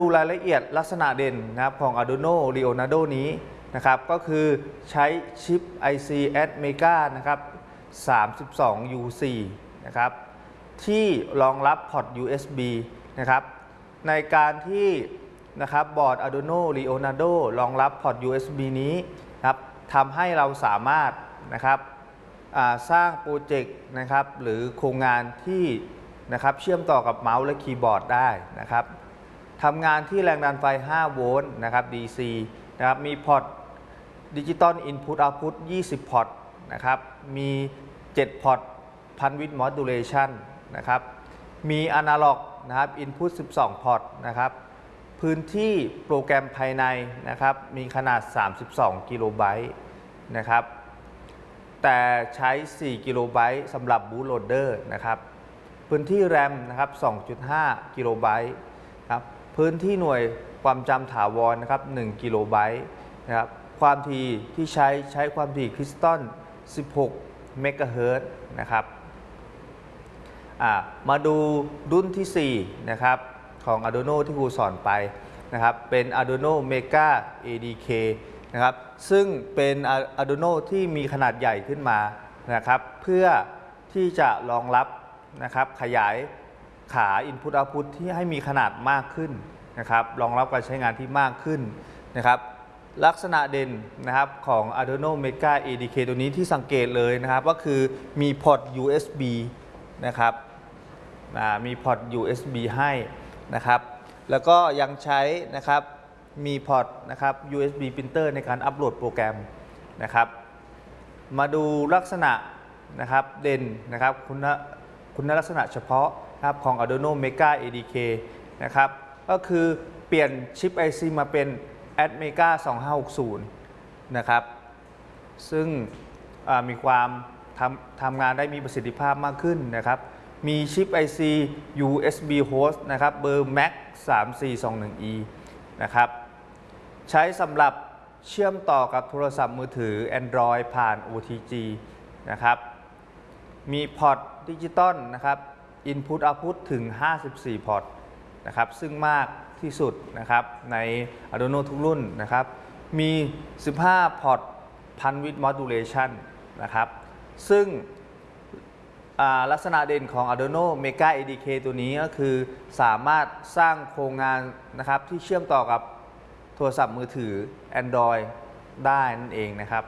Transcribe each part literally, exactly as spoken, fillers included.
ดูรายละเอียดลักษณะเด่นนะครับของ Arduino Leonardo นี้นะครับก็คือใช้ชิป ไอ ซี Atmega นะครับ สามสิบสอง ยู สี่ นะครับที่รองรับพอร์ต ยู เอส บี นะครับในการที่นะครับบอร์ด Arduino Leonardo รองรับพอร์ต ยู เอส บี นี้นะครับทำให้เราสามารถนะครับสร้างโปรเจกต์นะครับหรือโครงงานที่นะครับเชื่อมต่อกับเมาส์และคีย์บอร์ดได้นะครับทำงานที่แรงดันไฟ ห้า โวลต์นะครับ ดี ซี นะครับมีพอร์ตดิจิตอลอินพุตเอาท์พุต ยี่สิบ พอร์ตนะครับมี เจ็ด พอร์ตพันวิดมอดูเลชันนะครับมีอนาล็อกนะครับอินพุต สิบสอง พอร์ตนะครับพื้นที่โปรแกรมภายในนะครับมีขนาด สามสิบสอง กิโลไบต์นะครับแต่ใช้ สี่ กิโลไบต์สำหรับบูตโหลดเดอร์นะครับพื้นที่แรมนะครับ สองจุดห้า กิโลไบต์ครับพื้นที่หน่วยความจำถาวรนะครับ หนึ่ง กิโลไบต์นะครับความถี่ที่ใช้ใช้ความถี่คริสตัล สิบหก เมกะเฮิรตซ์นะครับมาดูรุ่นที่สี่นะครับของ Arduino ที่ครูสอนไปนะครับเป็น Arduino Mega เอ ดี เค นะครับซึ่งเป็น Arduino ที่มีขนาดใหญ่ขึ้นมานะครับเพื่อที่จะรองรับนะครับขยายขา Input Output ที่ให้มีขนาดมากขึ้นนะครับรองรับการใช้งานที่มากขึ้นนะครับลักษณะเด่นนะครับของ Arduino Mega เอ ดี เค ตัวนี้ที่สังเกตเลยนะครับก็คือมีพอร์ต ยู เอส บี นะครับมีพอร์ต ยู เอส บี ให้นะครับแล้วก็ยังใช้นะครับมีพอร์ตนะครับ ยู เอส บี Printer ในการอัปโหลดโปรแกรมนะครับมาดูลักษณะนะครับเด่นนะครับคุณคุณลักษณะเฉพาะครับของ Arduino Mega เอ ดี เค นะครับก็คือเปลี่ยนชิป ไอ ซี มาเป็น Atmega สองห้าหกศูนย์นะครับซึ่งมีความทำทำงานได้มีประสิทธิภาพมากขึ้นนะครับมีชิป ไอ ซี ยู เอส บี Host นะครับเบอร์ แม็กซ์ สามสี่สองหนึ่ง อี นะครับใช้สำหรับเชื่อมต่อกับโทรศัพท์มือถือ Android ผ่าน โอ ที จี นะครับมีพอร์ตดิจิตอลนะครับ Input Output ถึง ห้าสิบสี่ พอร์ตนะครับซึ่งมากที่สุดนะครับใน Arduino ทุกรุ่นนะครับมี สิบห้า พอร์ตพันวิดมอดูเลชันนะครับซึ่งลักษณะเด่นของ Arduino Mega เอ ดี เค ตัวนี้ก็คือสามารถสร้างโครงงานนะครับที่เชื่อมต่อกับโทรศัพท์มือถือ Android ได้นั่นเองนะครับ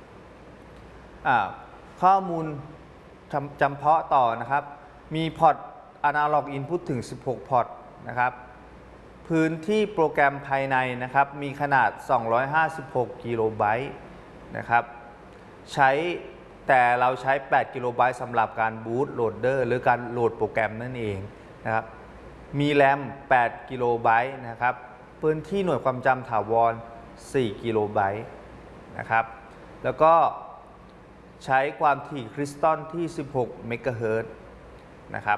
ข้อมูลจำเพาะต่อนะครับมีพอร์ต Analog Input ถึง สิบหก พอร์ตนะครับพื้นที่โปรแกรมภายในนะครับมีขนาด สองร้อยห้าสิบหก กิโลไบต์นะครับใช้แต่เราใช้ แปด กิโลไบต์สำหรับการบูตโหลดเดอร์หรือการโหลดโปรแกรมนั่นเองนะครับมีแรม แปด กิโลไบต์นะครับพื้นที่หน่วยความจำถาวร สี่ กิโลไบต์นะครับแล้วก็ใช้ความถี่คริสตัลที่ สิบหก เมกะเฮิรตซ์นะครับ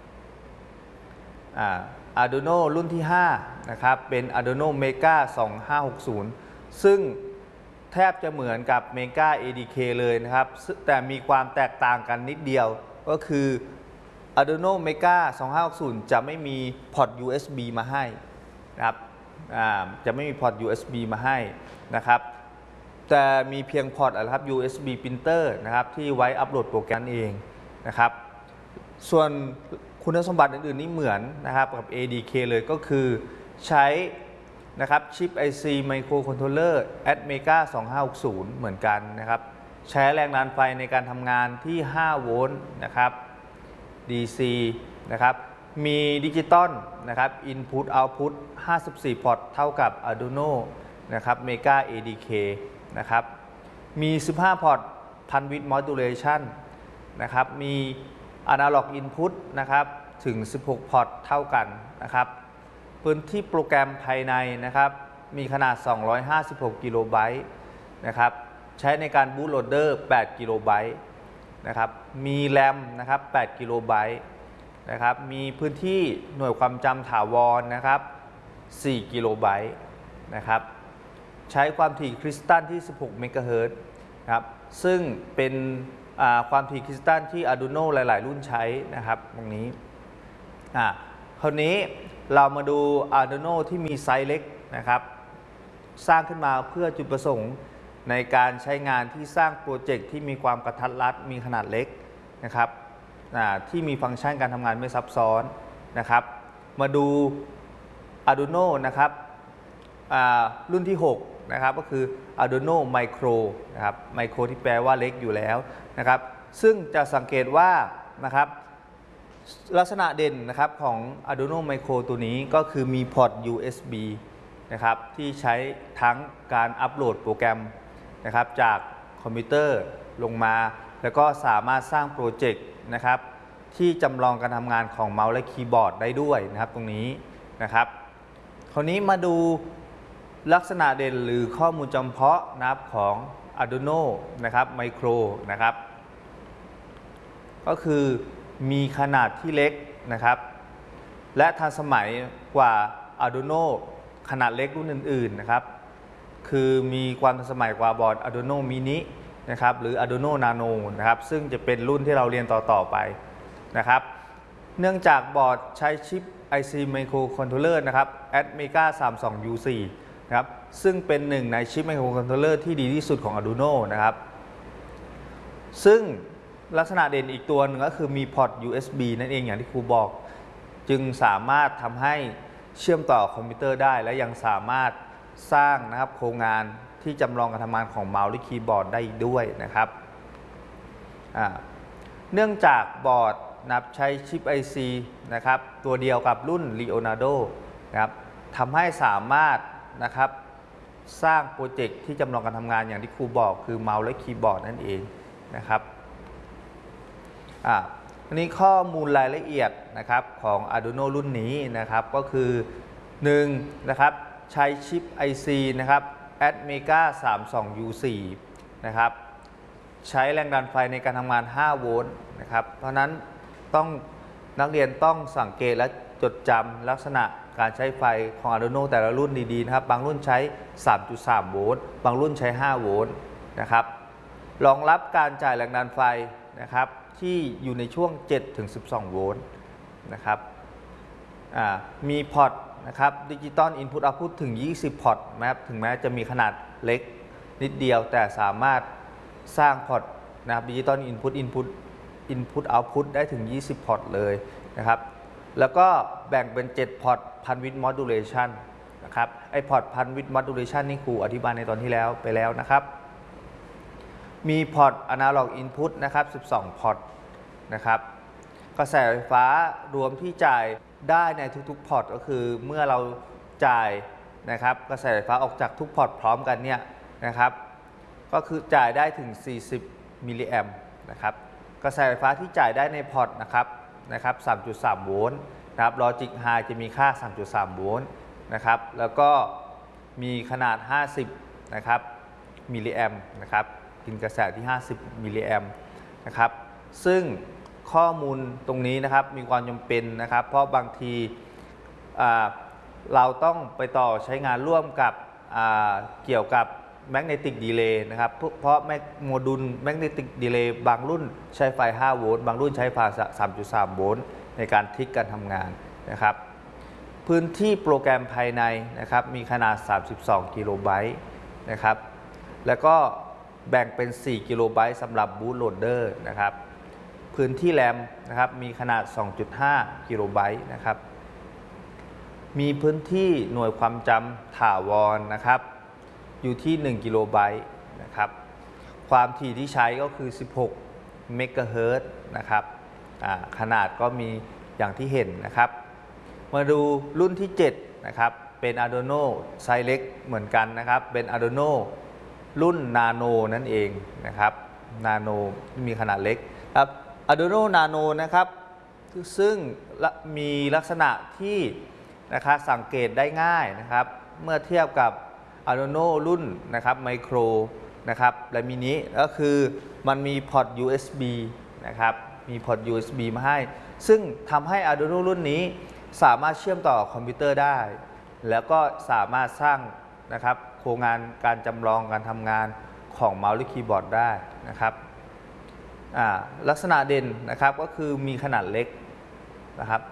อ่า Arduino รุ่นที่ห้านะครับเป็น Arduino Mega สองห้าหกศูนย์ ซึ่งแทบจะเหมือนกับ Mega เอ ดี เค เลยนะครับแต่มีความแตกต่างกันนิดเดียวก็คือ Arduino Mega สองห้าหกศูนย์ จะไม่มีพอร์ต ยู เอส บี มาให้นะครับจะไม่มีพอร์ต ยู เอส บี มาให้นะครับแต่มีเพียงพอร์ตอะไรครับ ยู เอส บี Printer นะครับที่ไว้อัปโหลดโปรแกรมเองนะครับส่วนคุณสมบัติอื่นๆนี่เหมือนนะครับกับ เอ ดี เค เลยก็คือใช้นะครับชิป ไอ ซี Microcontroller Atmega สองห้าหกศูนย์เหมือนกันนะครับใช้แรงดันไฟในการทำงานที่ ห้า โวลต์นะครับ ดี ซี นะครับมีดิจิตอลนะครับ Input Output ห้าสิบสี่ พอร์ตเท่ากับ Arduino นะครับ Mega เอ ดี เค นะครับมี สิบห้า พอร์ตพันวิดมอดูเลชันนะครับมี Analog Input นะครับถึง สิบหก พอร์ตเท่ากันนะครับพื้นที่โปรแกรมภายในนะครับมีขนาด สองร้อยห้าสิบหก กิโลไบต์นะครับใช้ในการบูตโหลดเดอร์ แปด กิโลไบต์นะครับมีแรมนะครับ แปด กิโลไบต์นะครับมีพื้นที่หน่วยความจำถาวรนะครับ สี่ กิโลไบต์นะครับใช้ความถี่คริสตัลที่ สิบหก เมกะเฮิรตซ์ครับซึ่งเป็นความถี่คริสตัลที่ Arduino หลายๆรุ่นใช้นะครับตรงนี้อ่าคราวนี้เรามาดู Arduino ที่มีไซส์เล็กนะครับสร้างขึ้นมาเพื่อจุดประสงค์ในการใช้งานที่สร้างโปรเจกต์ที่มีความกระทัดรัดมีขนาดเล็กนะครับที่มีฟังก์ชันการทำงานไม่ซับซ้อนนะครับมาดู Arduino นะครับรุ่นที่หกนะครับก็คือ Arduino Micro นะครับ Micro ที่แปลว่าเล็กอยู่แล้วนะครับซึ่งจะสังเกตว่านะครับลักษณะเด่นนะครับของ Arduino Micro ตัวนี้ก็คือมีพอร์ต ยู เอส บี นะครับที่ใช้ทั้งการอัปโหลดโปรแกรมนะครับจากคอมพิวเตอร์ลงมาแล้วก็สามารถสร้างโปรเจกต์นะครับที่จำลองการทำงานของเมาส์และคีย์บอร์ดได้ด้วยนะครับตรงนี้นะครับคราวนี้มาดูลักษณะเด่นหรือข้อมูลจำเพาะนะครับของ Arduino นะครับ Micro นะครับก็คือมีขนาดที่เล็กนะครับและทันสมัยกว่า Arduino ขนาดเล็กรุ่นอื่นๆนะครับคือมีความทันสมัยกว่าบอร์ด Arduino Mini นะครับหรือ Arduino Nano นะครับซึ่งจะเป็นรุ่นที่เราเรียนต่อๆไปนะครับเนื่องจากบอร์ดใช้ชิป ไอ ซี Microcontroller นะครับ Atmega สามสิบสอง ยู โฟร์ นะครับซึ่งเป็นหนึ่งในชิป Microcontroller ที่ดีที่สุดของ Arduino นะครับซึ่งลักษณะเด่นอีกตัวหนึ่งก็คือมีพอร์ต ยู เอส บี นั่นเองอย่างที่ครูบอกจึงสามารถทำให้เชื่อมต่อคอมพิวเตอร์ได้และยังสามารถสร้างนะครับโครงงานที่จำลองการทำงานของเมาส์และคีย์บอร์ดได้ด้วยนะครับเนื่องจากบอร์ดนับใช้ชิป ไอ ซี นะครับตัวเดียวกับรุ่น Leonardo นะครับทำให้สามารถนะครับสร้างโปรเจกต์ที่จำลองการทำงานอย่างที่ครูบอกคือเมาส์และคีย์บอร์ดนั่นเองนะครับอ่าอันนี้ข้อมูลรายละเอียดนะครับของ Arduino รุ่นนี้นะครับก็คือหนึ่งนะครับใช้ชิป ไอ ซี นะครับ Atmega สามสิบสอง ยู โฟร์ นะครับใช้แรงดันไฟในการทำงานห้าโวลต์นะครับเพราะนั้นต้องนักเรียนต้องสังเกตและจดจำลักษณะการใช้ไฟของ Arduino แต่ละรุ่นดีๆนะครับบางรุ่นใช้ สามจุดสาม โวลต์บางรุ่นใช้ห้าโวลต์นะครับรองรับการจ่ายแรงดันไฟนะครับที่อยู่ในช่วง เจ็ดถึงสิบสอง โวลต์นะครับมีพอร์ตนะครับดิจิตอลอินพุตเอาท์พุตถึงยี่สิบพอร์ตนะครับถึงแม้จะมีขนาดเล็กนิดเดียวแต่สามารถสร้างพอร์ตนะครับดิจิตอลอินพุตอินพุตอินพุตเอาท์พุตได้ถึงยี่สิบพอร์ตเลยนะครับแล้วก็แบ่งเป็นเจ็ดพอร์ตพันวิดมอดูเลชันนะครับไอพอร์ตพันวิดมอดูเลชันนี่ครูอธิบายในตอนที่แล้วไปแล้วนะครับมีพอร์ต Analog Input นะครับสิบสองพอร์ตนะครับกระแสไฟฟ้ารวมที่จ่ายได้ในทุกๆพอร์ตก็คือเมื่อเราจ่ายนะครับกระแสไฟฟ้าออกจากทุกพอร์ตพร้อมกันเนี่ยนะครับก็คือจ่ายได้ถึงสี่สิบมิลลิแอมป์นะครับกระแสไฟฟ้าที่จ่ายได้ในพอร์ตนะครับนะครับ สามจุดสาม โวลต์นะครับ Logic High จะมีค่า สามจุดสาม โวลต์นะครับแล้วก็มีขนาดห้าสิบนะครับมิลลิแอมป์นะครับกินกระแสที่ห้าสิบมิลลิแอมป์นะครับซึ่งข้อมูลตรงนี้นะครับมีความจำเป็นนะครับเพราะบางทีเราต้องไปต่อใช้งานร่วมกับเกี่ยวกับแมกเนติกดีเลย์นะครับเพราะโมดูลแมกเนติกดีเลย์บางรุ่นใช้ไฟห้าโวลต์บางรุ่นใช้ไฟ สามจุดสาม โวลต์ในการทิกการทำงานนะครับพื้นที่โปรแกรมภายในนะครับมีขนาดสามสิบสองกิโลไบต์นะครับแล้วก็แบ่งเป็นสี่กิโลไบต์สำหรับบูตโหลดเดอร์นะครับพื้นที่แรมนะครับมีขนาด สองจุดห้า กิโลไบต์นะครับมีพื้นที่หน่วยความจำถาวรนะครับอยู่ที่หนึ่งกิโลไบต์นะครับความถี่ที่ใช้ก็คือสิบหกเมกะเฮิรตซ์นะครับขนาดก็มีอย่างที่เห็นนะครับมาดูรุ่นที่เจ็ดนะครับเป็น Arduino ไซส์เล็กเหมือนกันนะครับเป็น Arduino รุ่น Nano นั่นเองนะครับ Nano ที่มีขนาดเล็กครับ Arduino Nano นะครับซึ่งมีลักษณะที่นะครับสังเกตได้ง่ายนะครับเมื่อเทียบกับ Arduino รุ่นนะครับ Micro นะครับและมินิก็คือมันมีพอร์ต ยู เอส บี นะครับมีพอร์ต ยู เอส บี มาให้ซึ่งทำให้ Arduino รุ่นนี้สามารถเชื่อมต่อคอมพิวเตอร์ได้แล้วก็สามารถสร้างนะครับโครงงานการจำลองการทำงานของเมาส์และคีย์บอร์ดได้นะครับลักษณะเด่นนะครับก็คือมีขนาดเล็กนะครับ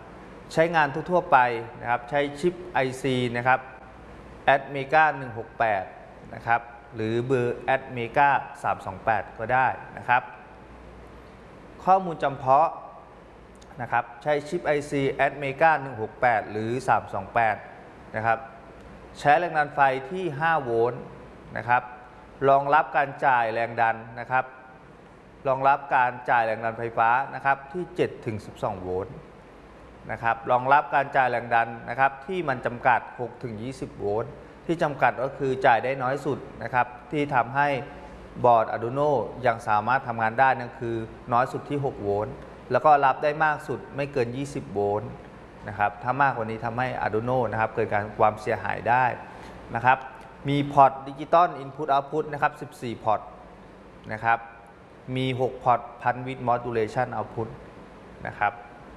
ใช้งานทั่วๆไปนะครับใช้ชิป ไอ ซี นะครับ แอด เมกา หนึ่งหกแปด นะครับหรือเบอร์ แอด เมกา สามสองแปด ก็ได้นะครับข้อมูลจำเพาะนะครับใช้ชิป ไอ ซี แอด เมกา หนึ่งหกแปด หรือ สามสองแปด นะครับใช้แรงดันไฟที่ ห้า โวลต์นะครับรองรับการจ่ายแรงดันนะครับรองรับการจ่ายแรงดันไฟฟ้านะครับที่ เจ็ดถึงสิบสอง โวลต์นะครับรองรับการจ่ายแรงดันนะครับที่มันจำกัด หกถึงยี่สิบ โวลต์ที่จำกัดก็คือจ่ายได้น้อยสุดนะครับที่ทำให้บอร์ด Arduino ยังสามารถทำงานได้นั่นคือน้อยสุดที่ หก โวลต์แล้วก็รับได้มากสุดไม่เกิน ยี่สิบ โวลต์นะครับถ้ามากกว่านี้ทำให้ Arduino นะครับเกิดการความเสียหายได้นะครับมีพอร์ตดิจิตอล Input Output นะครับสิบสี่ พอร์ตนะครับมี หก พอร์ต Pulse Width Modulation Output นะครับ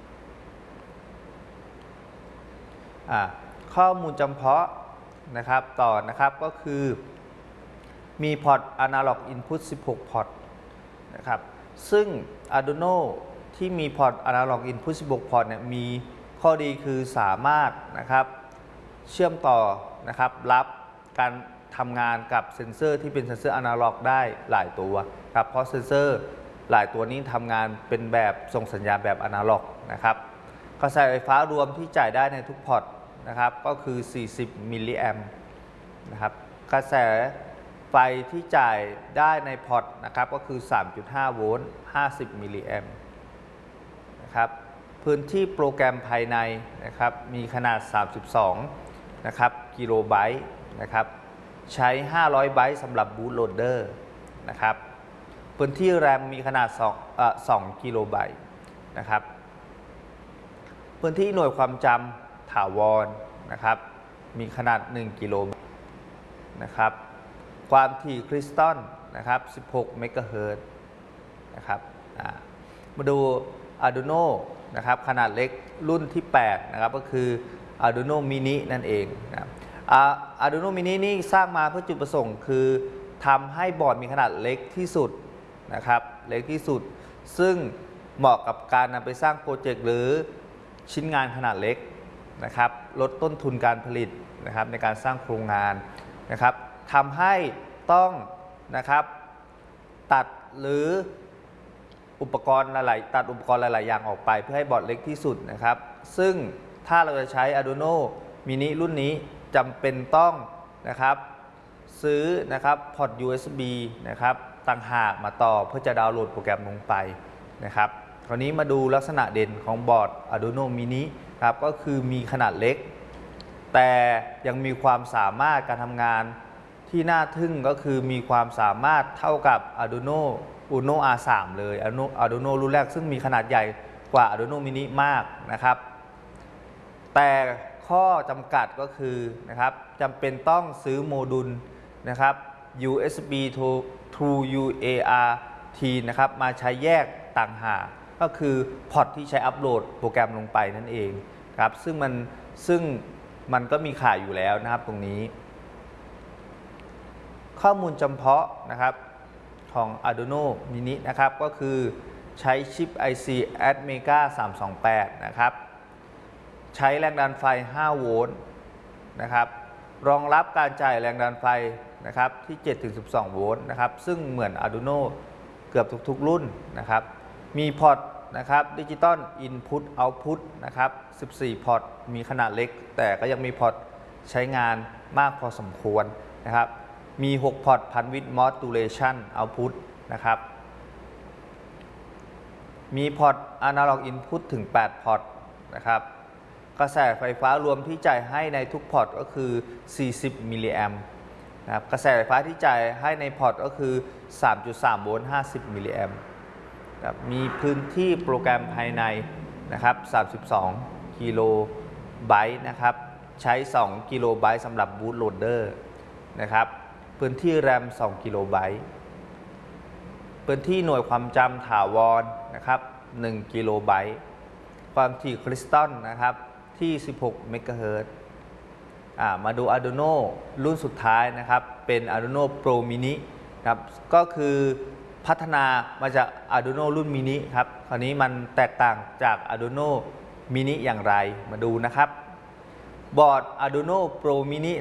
ข้อมูลจำเพาะนะครับต่อนะครับก็คือมีพอร์ต Analog Input สิบหก พอร์ตนะครับซึ่ง Arduino ที่มีพอร์ต Analog Input สิบหก พอร์ตเนี่ยมีข้อดีคือสามารถนะครับเชื่อมต่อนะครับรับการทำงานกับเซ็นเซอร์ที่เป็นเซ็นเซอร์อนาล็อกได้หลายตัวครับเพราะเซ็นเซอร์หลายตัวนี้ทำงานเป็นแบบส่งสัญญาณแบบอนาล็อกนะครับกระแสไฟฟ้ารวมที่จ่ายได้ในทุกพอร์ตนะครับก็คือสี่สิบมิลลิแอมป์นะครับกระแสไฟที่จ่ายได้ในพอร์ตนะครับก็คือ สามจุดห้า โวลต์ห้าสิบมิลลิแอมป์นะครับพื้นที่โปรแกรมภายในนะครับมีขนาดสามสิบสองนะครับกิโลไบต์นะครับใช้ห้าร้อยไบต์สำหรับบูตโหลดเดอร์นะครับพื้นที่แรมมีขนาด2เอ่อ2กิโลไบต์นะครับพื้นที่หน่วยความจำถาวรนะครับมีขนาดหนึ่งกิโลไบต์นะครับความถี่คริสตัลนะครับสิบหกเมกะเฮิรตซ์นะครับมาดู Arduino นะครับขนาดเล็กรุ่นที่แปดนะครับก็คือ Arduino Mini นั่นเองนะครับ Arduino Mini นี่สร้างมาเพื่อจุดประสงค์คือทำให้บอร์ดมีขนาดเล็กที่สุดนะครับเล็กที่สุดซึ่งเหมาะกับการนำไปสร้างโปรเจกต์หรือชิ้นงานขนาดเล็กนะครับลดต้นทุนการผลิตนะครับในการสร้างโครงงานนะครับทำให้ต้องนะครับตัดหรืออุปกรณ์หลายๆตัดอุปกรณ์หลายๆอย่างออกไปเพื่อให้บอร์ดเล็กที่สุดนะครับซึ่งถ้าเราจะใช้ Arduino Mini รุ่นนี้จำเป็นต้องนะครับซื้อนะครับพอร์ต ยู เอส บี นะครับต่างหากมาต่อเพื่อจะดาวน์โหลดโปรแกรมลงไปนะครับคราวนี้มาดูลักษณะเด่นของบอร์ด Arduino Mini ครับก็คือมีขนาดเล็กแต่ยังมีความสามารถการทำงานที่น่าทึ่งก็คือมีความสามารถเท่ากับ Arduino Uno อาร์ สาม เลย Arduino รุ่นแรกซึ่งมีขนาดใหญ่กว่า Arduino Mini มากนะครับแต่ข้อจำกัดก็คือนะครับจำเป็นต้องซื้อโมดูลนะครับ ยู เอส บี to ยู เอ อาร์ ที นะครับมาใช้แยกต่างหากก็คือพอร์ตที่ใช้อัปโหลดโปรแกรมลงไปนั่นเองครับซึ่งมันซึ่งมันก็มีขายอยู่แล้วนะครับตรงนี้ข้อมูลจำเพาะนะครับของ Arduino Mini นะครับก็คือใช้ชิป ไอ ซี แอด เมกา สามสองแปด นะครับใช้แรงดันไฟ ห้า โวลต์นะครับรองรับการจ่ายแรงดันไฟนะครับที่ เจ็ดถึงสิบสอง โวลต์นะครับซึ่งเหมือน Arduino เกือบทุกๆรุ่นนะครับมีพอร์ตนะครับดิจิตอล Input Output นะครับสิบสี่ พอร์ตมีขนาดเล็กแต่ก็ยังมีพอร์ตใช้งานมากพอสมควรนะครับมี หก พอร์ต Pulse Width Modulation Output นะครับมีพอร์ต Analog Input ถึง แปด พอร์ตนะครับกระแสไฟฟ้ารวมที่จ่ายให้ในทุกพอร์ตก็คือ สี่สิบ มิลลิแอมป์นะครับกระแสไฟฟ้าที่จ่ายให้ในพอร์ตก็คือ สามจุดสาม โวลต์ ห้าสิบ มิลลิแอมป์มีพื้นที่โปรแกรมภายในนะครับ สามสิบสอง กิโลไบต์นะครับใช้ สอง กิโลไบต์สำหรับบูตโหลดเดอร์นะครับพื้นที่แรม สอง กิโลไบต์พื้นที่หน่วยความจำถาวรนะครับ หนึ่ง กิโลไบต์ความถี่คริสตัลนะครับที่ สิบหก เมกะเฮิรตซ์มาดู Arduino รุ่นสุดท้ายนะครับเป็น Arduino Pro Mini ครับก็คือพัฒนามาจาก Arduino รุ่น Mini ครับคราวนี้มันแตกต่างจาก Arduino Mini อย่างไรมาดูนะครับบอร์ด Arduino Pro Mini